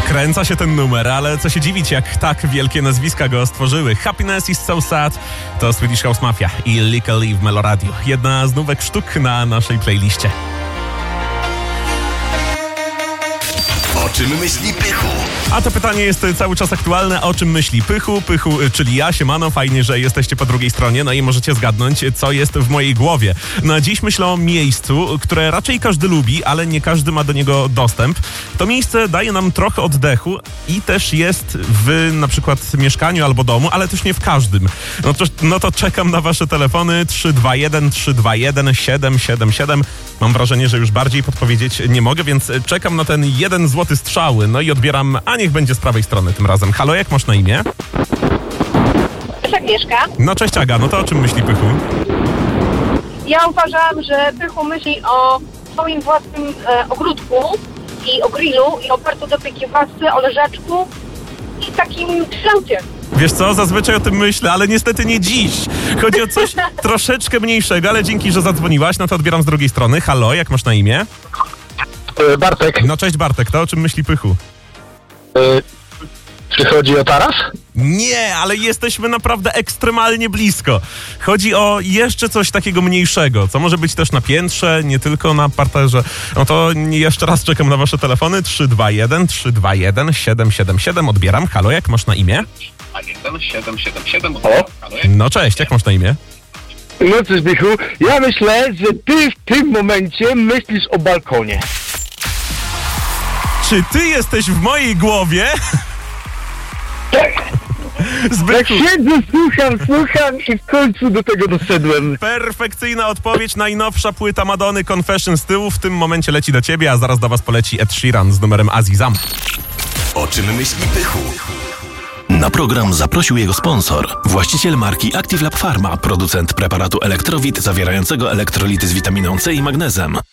Wkręca się ten numer, ale co się dziwić, jak tak wielkie nazwiska go stworzyły. Happiness is so sad to Swedish House Mafia i Legally w Meloradio. Jedna z nówek sztuk na naszej playliście. O czym myśli Pychu? A to pytanie jest cały czas aktualne. O czym myśli Pychu? Pychu, czyli ja, siemano, fajnie, że jesteście po drugiej stronie, no i możecie zgadnąć, co jest w mojej głowie. No dziś myślę o miejscu, które raczej każdy lubi, ale nie każdy ma do niego dostęp. To miejsce daje nam trochę oddechu i też jest w na przykład mieszkaniu albo domu, ale też nie w każdym. No to czekam na wasze telefony 321 321 777. Mam wrażenie, że już bardziej podpowiedzieć nie mogę, więc czekam na ten jeden złoty strzały. No i odbieram, a niech będzie z prawej strony tym razem. Halo, jak masz na imię? Cześć Agnieszka. No cześć Aga, no to o czym myśli Pychu? Ja uważam, że Pychu myśli o swoim własnym ogródku i o grillu i o bardzo dobrej kiełbasce, o leżaczku i takim kształcie. Wiesz co, zazwyczaj o tym myślę, ale niestety nie dziś. Chodzi o coś troszeczkę mniejszego, ale dzięki, że zadzwoniłaś, no to odbieram z drugiej strony. Halo, jak masz na imię? Bartek, No cześć Bartek, to o czym myśli Pychu? czy chodzi o taras? Nie, ale jesteśmy naprawdę ekstremalnie blisko. Chodzi o jeszcze coś takiego mniejszego, co może być też na piętrze, nie tylko na parterze. No to jeszcze raz czekam na wasze telefony. 321 321 777. Odbieram. Halo, jak masz na imię? 777. O? No cześć, jak masz na imię? No cóż, Bychu, ja myślę, że ty w tym momencie myślisz o balkonie. Czy ty jesteś w mojej głowie? Tak, Zbychu. siedzę, słucham i w końcu do tego doszedłem. Perfekcyjna odpowiedź. Najnowsza płyta Madony Confession z tyłu w tym momencie leci do ciebie, a zaraz do was poleci Ed Sheeran z numerem Azizam. O czym myśli Pychu? Na program zaprosił jego sponsor, właściciel marki Active Lab Pharma, producent preparatu Elektrowit zawierającego elektrolity z witaminą C i magnezem.